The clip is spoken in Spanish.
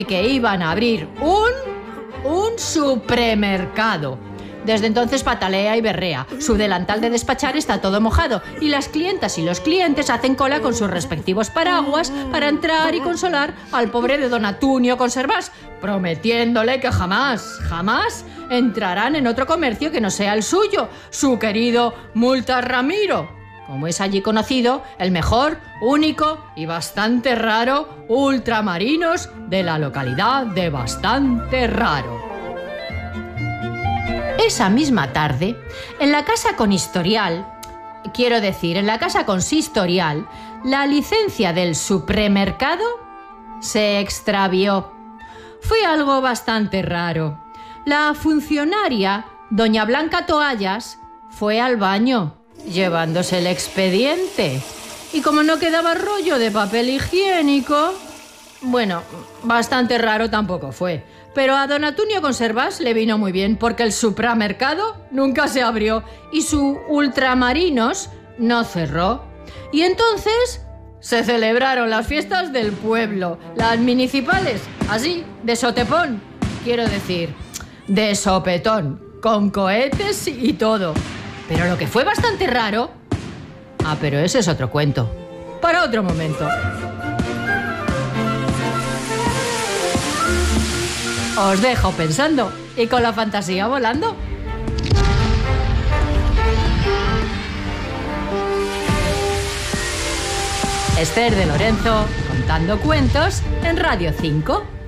que iban a abrir un supermercado. Desde entonces patalea y berrea. Su delantal de despachar está todo mojado y las clientas y los clientes hacen cola con sus respectivos paraguas para entrar y consolar al pobre de don Atunio Conservás, prometiéndole que jamás entrarán en otro comercio que no sea el suyo, su querido Multas Ramiro, como es allí conocido, el mejor, único y bastante raro ultramarinos de la localidad de Bastante Raro. Esa misma tarde, en la casa consistorial, la licencia del supermercado se extravió. Fue algo bastante raro. La funcionaria, doña Blanca Toallas, fue al baño, llevándose el expediente. Y como no quedaba rollo de papel higiénico, bueno, bastante raro tampoco fue. Pero a don Atunio Conservás le vino muy bien porque el supramercado nunca se abrió y su ultramarinos no cerró. Y entonces se celebraron las fiestas del pueblo, las municipales, así, de sotepón, quiero decir, de sopetón, con cohetes y todo. Pero lo que fue bastante raro... pero ese es otro cuento, para otro momento. Os dejo pensando y con la fantasía volando. Esther de Lorenzo, contando cuentos en Radio 5.